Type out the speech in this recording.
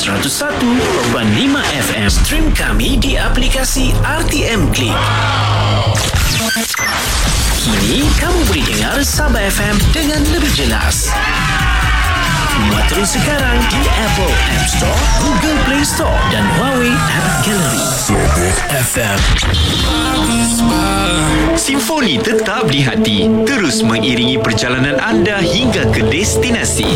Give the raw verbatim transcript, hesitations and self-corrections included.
seratus satu perpuluhan lima F M. Stream kami di aplikasi R T M Click. Kini kamu boleh dengar Sabah F M dengan lebih jelas. Muat terus sekarang di Apple App Store, Google Play Store dan Huawei App Gallery. Sabah F M. Simfoni tetap di hati, terus mengiringi perjalanan anda hingga ke destinasi.